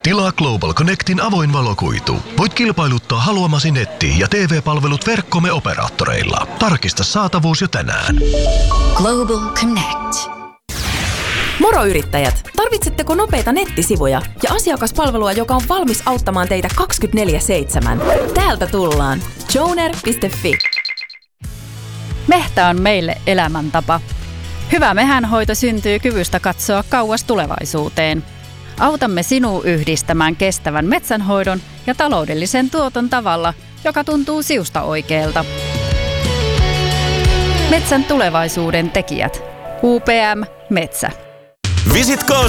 Tilaa Global Connectin avoin valokuitu. Voit kilpailuttaa haluamasi netti- ja TV-palvelut verkkomme operaattoreilla. Tarkista saatavuus jo tänään. Global Connect. Moro yrittäjät! Tarvitsetteko nopeita nettisivuja ja asiakaspalvelua, joka on valmis auttamaan teitä 24/7? Täältä tullaan. Joner.fi. Mehtä on meille elämäntapa. Hyvä mehänhoito syntyy kyvystä katsoa kauas tulevaisuuteen. Autamme sinua yhdistämään kestävän metsänhoidon ja taloudellisen tuoton tavalla, joka tuntuu siusta oikealta. Metsän tulevaisuuden tekijät. UPM Metsä. Visit K